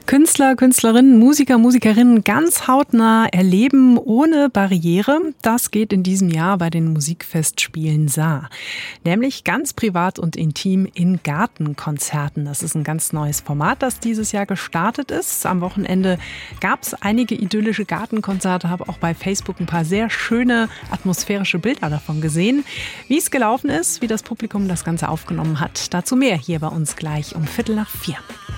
Künstler, Künstlerinnen, Musiker, Musikerinnen ganz hautnah erleben ohne Barriere. Das geht in diesem Jahr bei den Musikfestspielen Saar. Nämlich ganz privat und intim in Gartenkonzerten. Das ist ein ganz neues Format, das dieses Jahr gestartet ist. Am Wochenende gab es einige idyllische Gartenkonzerte, habe auch bei Facebook ein paar sehr schöne atmosphärische Bilder davon gesehen. Wie es gelaufen ist, wie das Publikum das Ganze aufgenommen hat, dazu mehr hier bei uns gleich um 3:45.